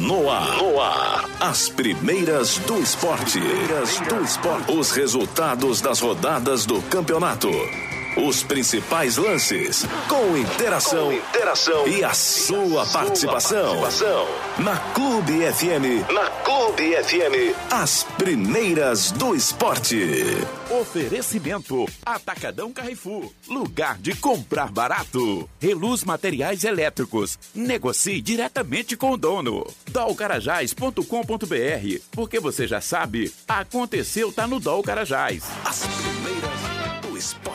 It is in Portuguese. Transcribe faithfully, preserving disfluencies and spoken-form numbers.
No ar. No ar. As primeiras do esporte. Primeiras do esporte. Os resultados das rodadas do campeonato. Os principais lances, com interação, com interação e a sua, a participação. participação. Na Clube F M. Na Clube F M. As primeiras do esporte. Oferecimento: Atacadão Carrefour. Lugar de comprar barato. Reluz Materiais Elétricos. Negocie diretamente com o dono. dol carajás ponto com ponto b r. Porque você já sabe, aconteceu tá no Dol Carajás. As primeiras do esporte.